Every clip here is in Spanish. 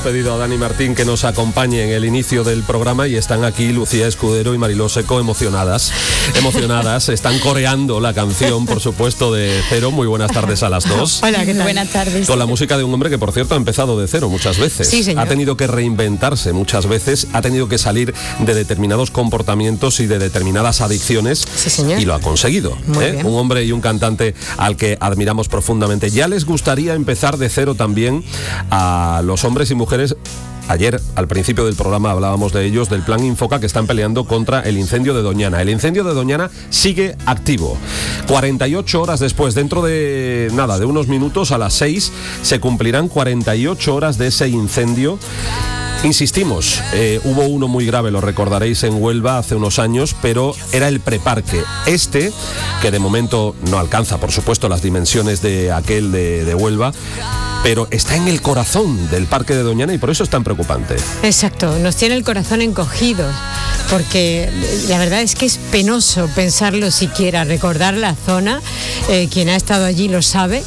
pedido a Dani Martín que nos acompañe en el inicio del programa y están aquí Lucía Escudero y Mariló Seco emocionadas, están coreando la canción, por supuesto, de Cero. Muy buenas tardes a las dos. Hola, ¿qué tal? Buenas tardes. Con la música de un hombre que, por cierto, ha empezado de cero muchas veces. Sí, señor. Ha tenido que reinventarse muchas veces, ha tenido que salir de determinados comportamientos y de determinadas adicciones. Sí, señor. Y lo ha conseguido. Muy bien. Un hombre y un cantante al que admiramos profundamente. Ya les gustaría empezar de cero también a los hombres y mujeres. Ayer, al principio del programa, hablábamos de ellos, del Plan Infoca, que están peleando contra el incendio de Doñana. El incendio de Doñana sigue activo. 48 horas después, dentro de nada, de unos minutos, a las 6, se cumplirán 48 horas de ese incendio. Insistimos, hubo uno muy grave, lo recordaréis, en Huelva hace unos años, pero era el preparque. Que de momento no alcanza, por supuesto, las dimensiones de aquel de Huelva, pero está en el corazón del Parque de Doñana y por eso es tan preocupante. Exacto, nos tiene el corazón encogido, porque la verdad es que es penoso pensarlo siquiera, recordar la zona, quien ha estado allí lo sabe,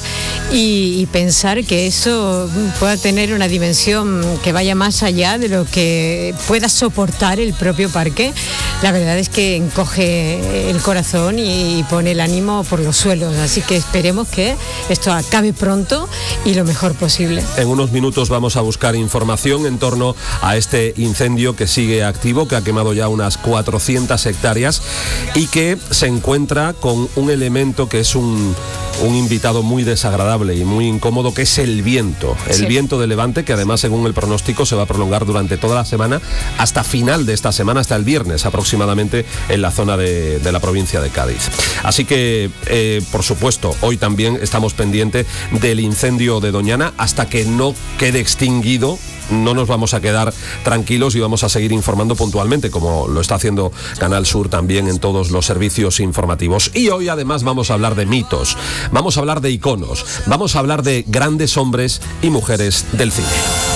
y pensar que eso pueda tener una dimensión que vaya más allá de lo que pueda soportar el propio parque. La verdad es que encoge el corazón y pone el ánimo por los suelos, así que esperemos que esto acabe pronto y lo mejor posible. En unos minutos vamos a buscar información en torno a este incendio que sigue activo, que ha quemado ya unas 400 hectáreas y que se encuentra con un elemento que es un invitado muy desagradable y muy incómodo, que es el viento. El viento de levante, que además, según el pronóstico, se va a prolongar durante toda la semana, hasta final de esta semana, hasta el viernes aproximadamente, en la zona de la provincia de Cádiz. Así que, por supuesto, hoy también estamos pendientes del incendio de Doñana. Hasta que no quede extinguido, no nos vamos a quedar tranquilos y vamos a seguir informando puntualmente, como lo está haciendo Canal Sur también en todos los servicios informativos. Y hoy además vamos a hablar de mitos, vamos a hablar de iconos, vamos a hablar de grandes hombres y mujeres del cine.